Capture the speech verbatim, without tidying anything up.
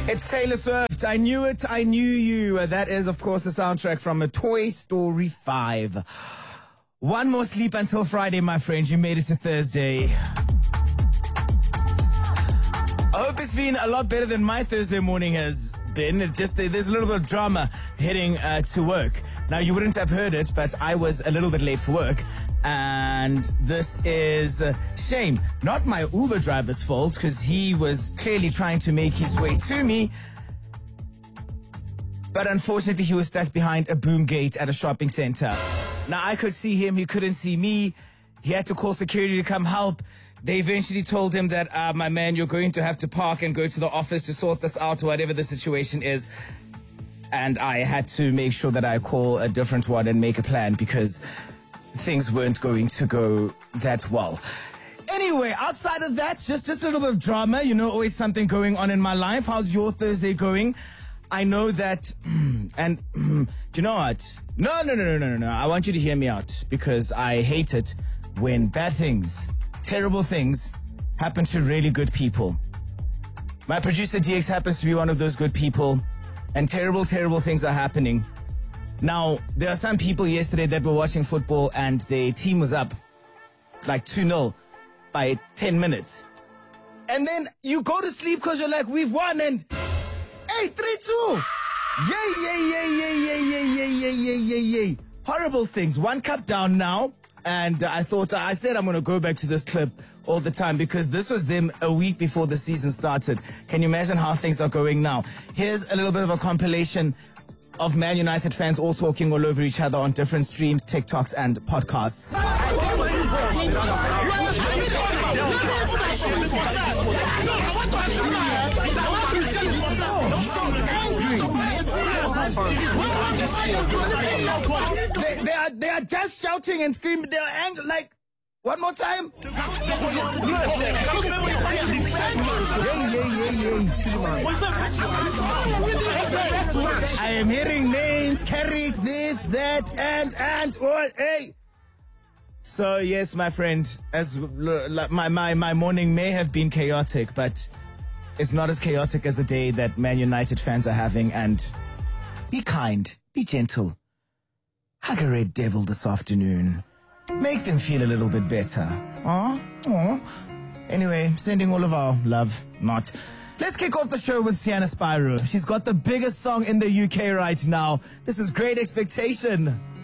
It's Taylor Swift. I knew it. I knew you. Uh, that is, of course, the soundtrack from a Toy Story five. One more sleep until Friday, my friend. You made it to Thursday. I hope it's been a lot better than my Thursday morning has been. It just there's a little bit of drama heading uh, to work. Now, you wouldn't have heard it, but I was a little bit late for work. And this is uh, shame. Not my Uber driver's fault, because he was clearly trying to make his way to me. But unfortunately, he was stuck behind a boom gate at a shopping center. Now, I could see him. He couldn't see me. He had to call security to come help. They eventually told him that, uh, my man, you're going to have to park and go to the office to sort this out, whatever the situation is. And I had to make sure that I call a different one and make a plan, because things weren't going to go that well. Anyway, outside of that, just, just a little bit of drama. You know, always something going on in my life. How's your Thursday going? I know that, and do you know what? No, no, no, no, no, no, no. I want you to hear me out, because I hate it when bad things, terrible things happen to really good people. My producer D X happens to be one of those good people, and terrible, terrible things are happening. Now, there are some people yesterday that were watching football and their team was up like two nil by ten minutes. And then you go to sleep because you're like, we've won, and hey, three two! Yay, yay, yay, yay, yay, yay, yay, yay, yay, yay, yay. Horrible things. One cup down now. And uh, I thought, I said I'm going to go back to this clip all the time, because this was them a week before the season started. Can you imagine how things are going now? Here's a little bit of a compilation of Man United fans all talking all over each other on different streams, TikToks, and podcasts. Oh, so angry. They, they are they are just shouting and screaming. They are angry. Like, one more time. Yay, yay, yay, yay. I am hearing names, Carrick, this, that, and, and, oh, hey. So, yes, my friend, as my, my, my morning may have been chaotic, but it's not as chaotic as the day that Man United fans are having. And be kind, be gentle. Hug a red devil this afternoon. Make them feel a little bit better. Aw, aw. Anyway, sending all of our love, not. Let's kick off the show with Sienna Spyro. She's got the biggest song in the U K right now. This is Great Expectation.